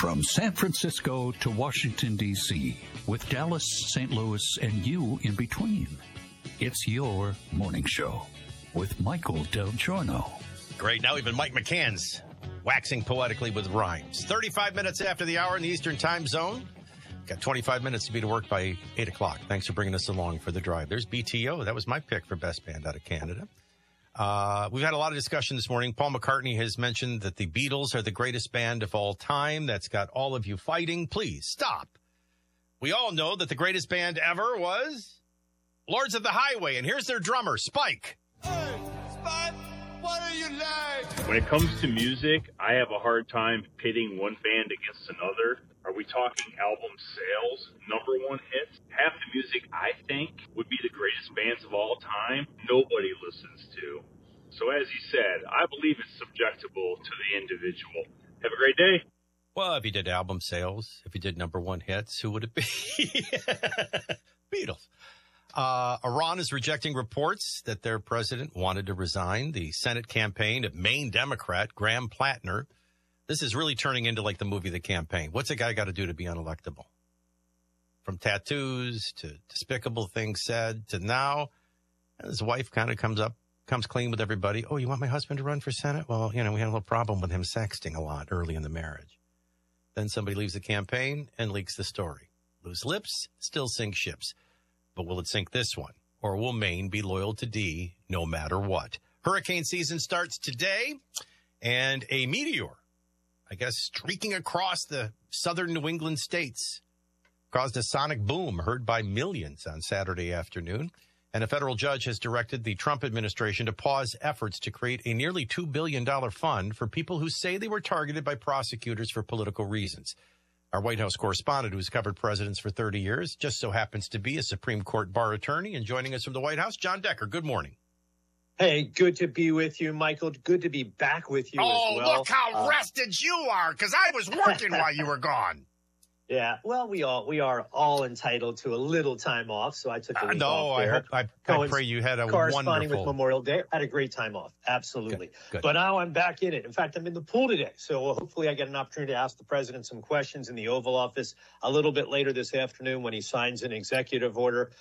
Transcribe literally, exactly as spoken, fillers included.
From San Francisco to Washington, D C, with Dallas, Saint Louis, and you in between. It's your morning show with Michael Del Giorno. Great. Now even Mike McCann's waxing poetically with rhymes. thirty-five minutes after the hour in the Eastern Time Zone. Got twenty-five minutes to be to work by eight o'clock. Thanks for bringing us along for the drive. There's B T O. That was my pick for best band out of Canada. Uh, we've had a lot of discussion this morning. Paul McCartney has mentioned that the Beatles are the greatest band of all time. That's got all of you fighting. Please stop. We all know that the greatest band ever was Lords of the Highway. And here's their drummer, Spike. Hey, Spike, what are you like? When it comes to music, I have a hard time pitting one band against another. Are we talking album sales, number one hits? Half the music, I think, would be the greatest bands of all time, nobody listens to. So as he said, I believe it's subjectable to the individual. Have a great day. Well, if you did album sales, if you did number one hits, who would it be? Beatles. Uh, Iran is rejecting reports that their president wanted to resign. The Senate campaign of Maine Democrat Graham Plattner. This is really turning into like the movie The Campaign. What's a guy got to do to be unelectable? From tattoos to despicable things said to now, his wife kind of comes up, comes clean with everybody. Oh, you want my husband to run for Senate? Well, you know, we had a little problem with him sexting a lot early in the marriage. Then somebody leaves the campaign and leaks the story. Loose lips, still sink ships. But will it sink this one? Or will Maine be loyal to D no matter what? Hurricane season starts today, and a meteor, I guess, streaking across the southern New England states, caused a sonic boom heard by millions on Saturday afternoon. And a federal judge has directed the Trump administration to pause efforts to create a nearly two billion dollars fund for people who say they were targeted by prosecutors for political reasons. Our White House correspondent, who's covered presidents for thirty years, just so happens to be a Supreme Court bar attorney. And joining us from the White House, John Decker. Good morning. Hey, good to be with you, Michael. Good to be back with you oh, as well. Oh, look how uh, rested you are, because I was working while you were gone. Yeah, well, we all we are all entitled to a little time off, so I took a week uh, no, off there. I hope I, I pray you had a corresponding wonderful with Memorial Day. I had a great time off, absolutely. Good, good. But now I'm back in it. In fact, I'm in the pool today, so hopefully I get an opportunity to ask the president some questions in the Oval Office a little bit later this afternoon when he signs an executive order